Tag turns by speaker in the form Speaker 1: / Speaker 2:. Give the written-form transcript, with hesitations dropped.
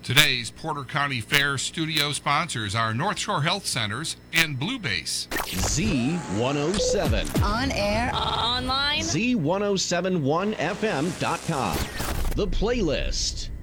Speaker 1: Today's Porter County Fair studio sponsors are North Shore Health Centers and Blue Base.
Speaker 2: Z107.
Speaker 3: On air.
Speaker 4: Online.
Speaker 2: Z1071FM.com. The Playlist.